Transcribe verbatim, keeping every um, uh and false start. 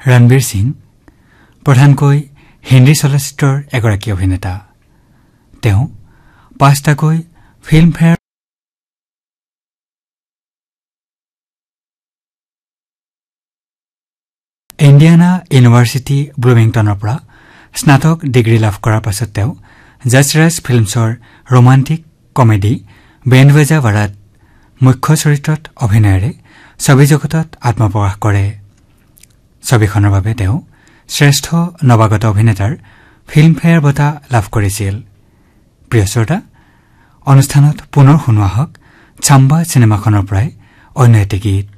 ৰণবীৰ সিং প্ৰধানকৈ হিন্দী চলচ্চিত্ৰৰ এগৰাকী অভিনেতা। তেওঁ পাঁচটাকৈ ফিল্মফেয়াৰ ইণ্ডিয়ানা ইউনিভাৰ্চিটি ব্লুমিংটনৰ পৰা স্নাতক ডিগ্ৰী লাভ কৰাৰ পাছত তেওঁ যশৰাজ ফিল্মছৰ ৰোমান্টিক কমেডী বেণ্ডৱাজা বাৰাত মুখ্য চৰিত্ৰত অভিনয়েৰে ছবি জগতত আত্মপ্ৰকাশ কৰে। ছবিখনৰ বাবে তেওঁ শ্ৰেষ্ঠ নৱাগত অভিনেতাৰ ফিল্মফেয়াৰ বঁটা লাভ কৰিছিল। প্ৰিয় শ্ৰোতা, অনুষ্ঠানত পুনৰ শুনোৱা হওক চাম্বা চিনেমাখনৰ পৰাই অন্য এটি গীত।